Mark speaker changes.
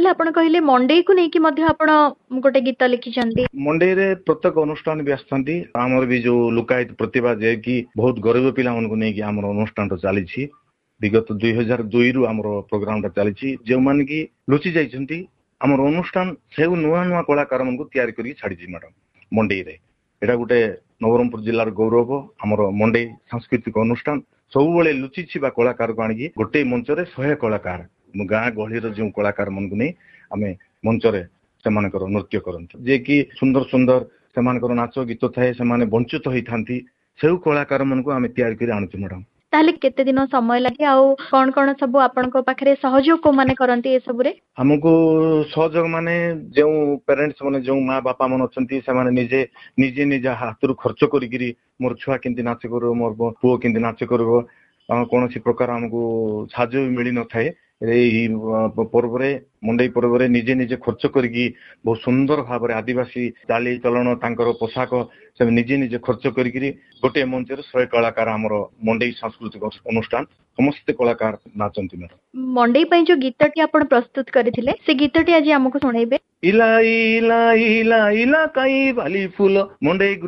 Speaker 1: ताले आपण कहले मंडे को नहीं कि मध्य आपण गोटे गीत लिखिछंती
Speaker 2: मंडे रे प्रत्येक अनुष्ठान भी आसथांती आमर भी जो लुकायित प्रतिभा जे कि बहुत गरीब पिला मन को नहीं कि आमर अनुष्ठान तो चली विगत 2002 रु आमर प्रोग्राम टा चली जो मान की लुचि जाइछंती आमर अनुष्ठान से नुआ नुआ कलाकार मन को तैयारी करी छाड़ी मैडम मंडे रे एटा गोटे नवरंगपुर जिलार गौरव आमर मंडे सांस्कृतिक अनुष्ठान सब बेले लुचि कलाकार को आनी गोटे मंच रे 100 कलाकार गाँ गहली जो कलाकार मन को नहीं आम मंच रे सेमानकर नृत्य करते जे कि सुंदर सुंदर सेमानकर नाच गीत थाए से वंचित होती से कलाकार मन को आम तैयारी कर आणुଛୁ मैडम
Speaker 1: ताले केते दिन समय लागे आ कोन कोन सब आपनको पाखरे सहयोग को माने करंती ए सब रे
Speaker 2: हमको सहयोग माने जो पेरेंट्स माने जो माँ बापा मन अछंती से माने निजे निजे निजे हाथ रु खर्च करी मोर छुआ केंति नाच करो मोर पुओ केंति नाच करो कौन प्रकार हमको साहाय्य मिली न थाए पर्व मंडई पर्व निजे निजे खर्च करके बहुत सुंदर भाव में आदिवासी चाली चलन तांकर पोशाक से निजे निजे खर्च करी गोटे मंच 100 कलाकार आमर मंडई सांस्कृतिक अनुष्ठान समस्त कलाकार नाचंती मैडम
Speaker 1: मंडई पई जो गीतटी आपण प्रस्तुत करथिले से गीतटी आज हमको सुनाइबे
Speaker 2: इला इला इला इला काई वाली फूल मंडई